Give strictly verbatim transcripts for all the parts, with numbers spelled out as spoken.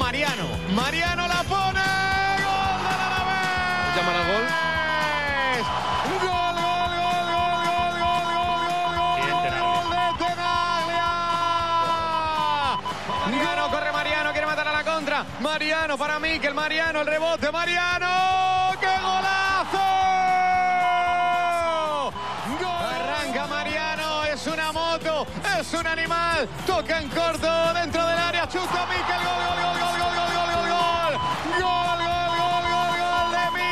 Mariano. Mariano la pone. ¡Gol del Alavés! ¿Llaman al gol? ¡Gol, gol, gol, gol, gol, gol, gol, gol, gol de Tenaglia! Mariano, corre Mariano, quiere matar a la contra. Mariano para Mikel, Mariano, el rebote, Mariano. ¡Qué golazo! Arranca Mariano, es una moto, es un animal. Toca en corto, dentro del área, chuta Mikel, gol, gol, gol, gol, gol, gol, gol, gol, gol. Gol, gol, gol, gol, gol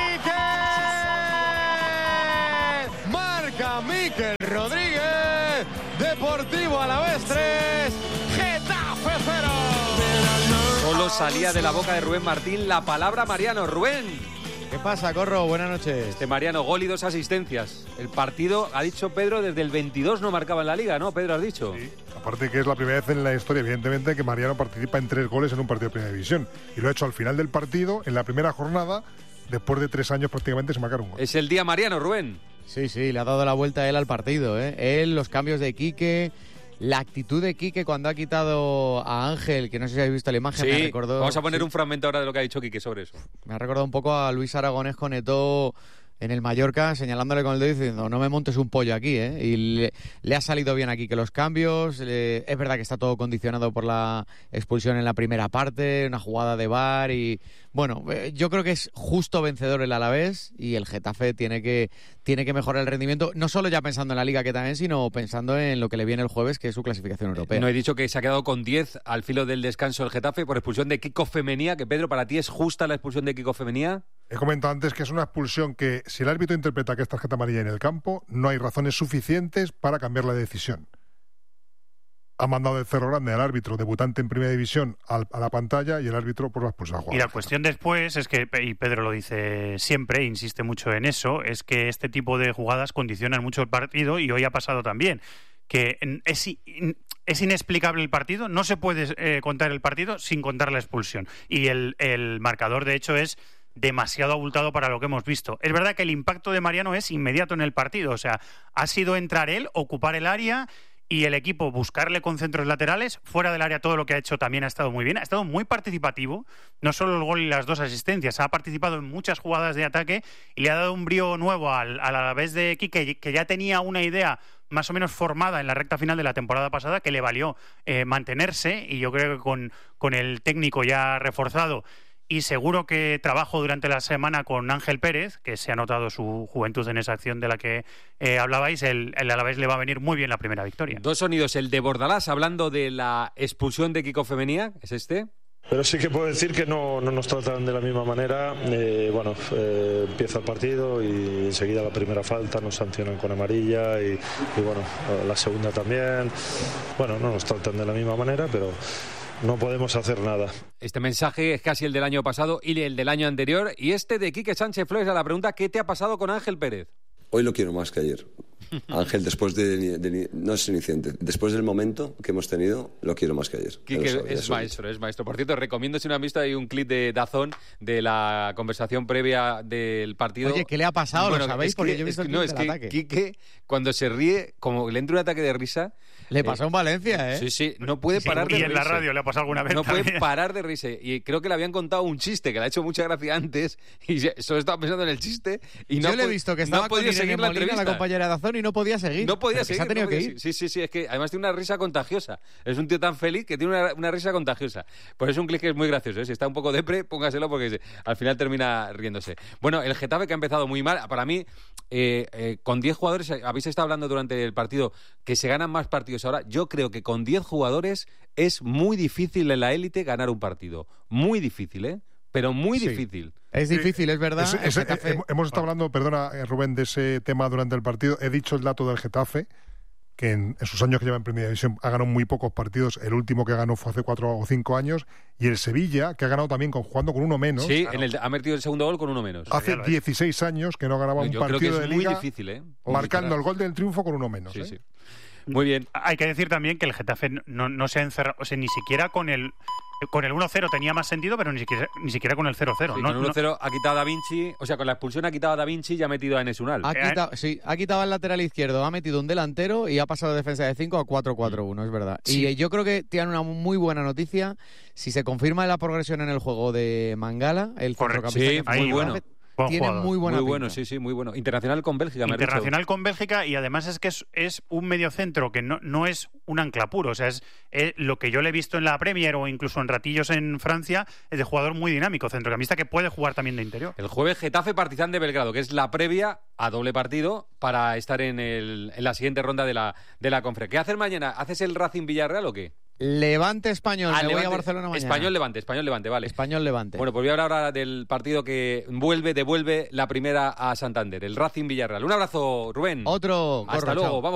de Mikel. Marca Mikel Rodríguez. Deportivo Alavés tres, Getafe cero. Solo salía de la boca de Rubén Martín la palabra Mariano. Rubén. ¿Qué pasa, Corro? Buenas noches. Este Mariano, gol y dos asistencias. El partido, ha dicho Pedro, desde el veintidós no marcaba en la Liga, ¿no? Pedro, has dicho. Sí. Aparte que es la primera vez en la historia, evidentemente, que Mariano participa en tres goles en un partido de Primera División. Y lo ha hecho al final del partido, en la primera jornada, después de tres años prácticamente se marcar un gol. Es el día Mariano, Rubén. Sí, sí, le ha dado la vuelta a él al partido, ¿eh? Él, los cambios de Quique, la actitud de Quique cuando ha quitado a Ángel, que no sé si habéis visto la imagen, Sí, me recordó, vamos a poner sí, un fragmento ahora de lo que ha dicho Quique sobre eso. me ha recordado un poco a Luis Aragonés con Eto'o en el Mallorca, señalándole con el dedo diciendo, no me montes un pollo aquí, ¿eh? Y le, le ha salido bien aquí que los cambios, le, es verdad que está todo condicionado por la expulsión en la primera parte, una jugada de V A R y... Bueno, eh, yo creo que es justo vencedor el Alavés y el Getafe tiene que, tiene que mejorar el rendimiento, no solo ya pensando en la Liga que también, sino pensando en lo que le viene el jueves, que es su clasificación europea. No he dicho que se ha quedado con diez al filo del descanso el Getafe por expulsión de Kiko Femenía, que Pedro, ¿para ti es justa la expulsión de Kiko Femenía? He comentado antes que es una expulsión que, si el árbitro interpreta que es tarjeta amarilla en el campo, no hay razones suficientes para cambiar la decisión. Ha mandado el Cerro Grande al árbitro debutante en Primera División al, a la pantalla y el árbitro por la expulsión. Y la cuestión después es que, y Pedro lo dice siempre, insiste mucho en eso, es que este tipo de jugadas condicionan mucho el partido y hoy ha pasado también. Que es, es inexplicable el partido, no se puede eh, contar el partido sin contar la expulsión. Y el, el marcador, de hecho, es demasiado abultado para lo que hemos visto. Es verdad que el impacto de Mariano es inmediato en el partido, o sea, ha sido entrar él, ocupar el área y el equipo buscarle con centros laterales, fuera del área todo lo que ha hecho también ha estado muy bien, ha estado muy participativo, no solo el gol y las dos asistencias, ha participado en muchas jugadas de ataque y le ha dado un brío nuevo al, al Alavés de Quique, que ya tenía una idea más o menos formada en la recta final de la temporada pasada, que le valió eh, mantenerse, y yo creo que con, con el técnico ya reforzado y seguro que trabajo durante la semana con Ángel Pérez, que se ha notado su juventud en esa acción de la que eh, hablabais, el, el Alavés le va a venir muy bien la primera victoria. Dos sonidos, el de Bordalás hablando de la expulsión de Kiko Femenía, ¿es este? Pero sí que puedo decir que no, no nos tratan de la misma manera. Eh, bueno, eh, empieza el partido y enseguida la primera falta nos sancionan con amarilla y, y bueno, la segunda también. Bueno, no nos tratan de la misma manera, pero no podemos hacer nada. Este mensaje es casi el del año pasado y el del año anterior. Y este de Quique Sánchez Flores a la pregunta, ¿qué te ha pasado con Ángel Pérez? Hoy lo quiero más que ayer. Ángel, después de, de, no es iniciante, después del momento que hemos tenido, lo quiero más que ayer. Quique sabes, es maestro, es maestro. Por cierto, recomiendo, si no han visto, hay un clip de Dazón de la conversación previa del partido. Oye, ¿qué le ha pasado? Bueno, ¿Lo sabéis? es Porque que, yo he visto es el que, clip no, del es ataque. que Quique, cuando se ríe, como le entra un ataque de risa... Le pasó eh, en Valencia, ¿eh? Sí, sí, no puede Sí, parar de y reírse. en la radio le ha pasado alguna vez No también. puede parar de reírse. Y creo que le habían contado un chiste que le ha hecho mucha gracia antes y solo estaba pensando en el chiste y no Yo le he pod- visto que no estaba ha con podido Irene seguir la Molina, entrevista. la compañera de Dazón, y no podía seguir. No podía Pero que seguir. se ha tenido no podía que seguir. ir. Sí, sí, sí. Es que además tiene una risa contagiosa. Es un tío tan feliz que tiene una, una risa contagiosa. Pues es un clip que es muy gracioso, ¿eh? Si está un poco depre, póngaselo porque se- al final termina riéndose. Bueno, el Getafe, que ha empezado muy mal. Para mí, eh, eh, con diez jugadores, habéis estado hablando durante el partido que se ganan más partidos ahora. Yo creo que con diez jugadores es muy difícil en la élite ganar un partido. Muy difícil, ¿eh? Pero muy Sí. difícil. Es difícil, es verdad. Ese- el ese- Getafe- hem- hemos estado hablando, perdona eh, Rubén, de ese tema durante el partido. He dicho el dato del Getafe, que en, en sus años que lleva en Primera División ha ganado muy pocos partidos. El último que ganó fue hace cuatro o cinco años. Y el Sevilla, que ha ganado también con, jugando con uno menos. Sí, claro. en el, ha metido el segundo gol con uno menos. Hace ya lo es. dieciséis años que no ganaba un Yo creo que partido es de muy Liga, difícil, ¿eh? marcando el gol del triunfo con uno menos. Sí, ¿eh? sí. Muy bien. Hay que decir también que el Getafe no, no se ha encerrado, o sea, ni siquiera con el con el uno cero tenía más sentido, pero ni siquiera, ni siquiera con el cero cero. Sí, no, con el uno cero no... ha quitado a Da Vinci, o sea, con la expulsión ha quitado a Da Vinci y ha metido a Enes Unal. Ha quitado, sí, ha quitado al lateral izquierdo, ha metido un delantero y ha pasado de defensa de cinco a cuatro cuatro uno, es verdad. Sí. Y yo creo que tiene una muy buena noticia. Si se confirma la progresión en el juego de Mangala, el Correcto. centrocampista Sí, que muy bueno. Buen tiene jugador. muy buena Muy bueno, pinta. sí, sí, muy bueno. Internacional con Bélgica, me has dicho. Internacional con Bélgica, y además es que es, es un mediocentro que no, no es un ancla puro. O sea, es, es lo que yo le he visto en la Premier o incluso en ratillos en Francia, es de jugador muy dinámico, centrocampista que puede jugar también de interior. El jueves Getafe Partizan de Belgrado, que es la previa a doble partido para estar en, el, en la siguiente ronda de la, de la Conference. ¿Qué hacer mañana? ¿Haces el Racing Villarreal o qué? Levante Español, Ah, me voy Levante- a Barcelona mañana. Español Levante, Español Levante, vale. Español Levante. Bueno, pues voy a hablar ahora del partido que vuelve, devuelve la primera a Santander, el Racing Villarreal. Un abrazo, Rubén. Otro. Hasta corro, luego, chao. vamos.